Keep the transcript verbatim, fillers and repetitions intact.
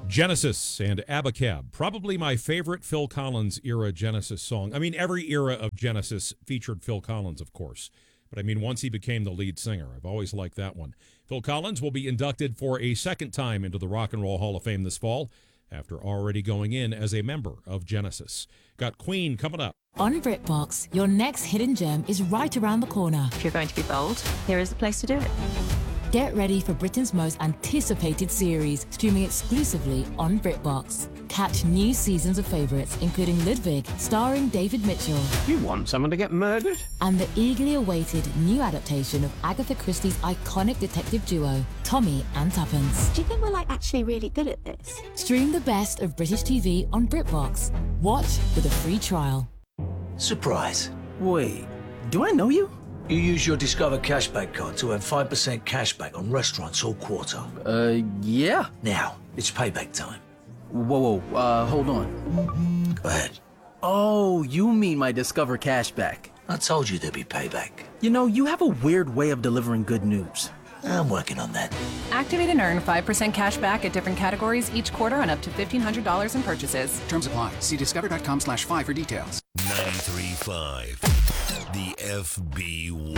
Genesis and Abacab, probably my favorite Phil Collins era Genesis song. I mean, every era of Genesis featured Phil Collins, of course. But I mean, once he became the lead singer, I've always liked that one. Phil Collins will be inducted for a second time into the Rock and Roll Hall of Fame this fall, after already going in as a member of Genesis. Got Queen coming up. On BritBox, your next hidden gem is right around the corner. If you're going to be bold, here is the place to do it. Get ready for Britain's most anticipated series, streaming exclusively on BritBox. Catch new seasons of favourites, including Ludwig, starring David Mitchell. You want someone to get murdered? And the eagerly awaited new adaptation of Agatha Christie's iconic detective duo, Tommy and Tuppence. Do you think we're like actually really good at this? Stream the best of British T V on BritBox. Watch with a free trial. Surprise. Wait, do I know you? You use your Discover cashback card to earn five percent cashback on restaurants all quarter. Uh, yeah. Now, it's payback time. Whoa, whoa, uh, hold on. Go ahead. Oh, you mean my Discover cashback. I told you there'd be payback. You know, you have a weird way of delivering good news. I'm working on that. Activate and earn five percent cash back at different categories each quarter on up to fifteen hundred dollars in purchases. Terms apply. See discover.com slash five for details. ninety-three point five, the F B one.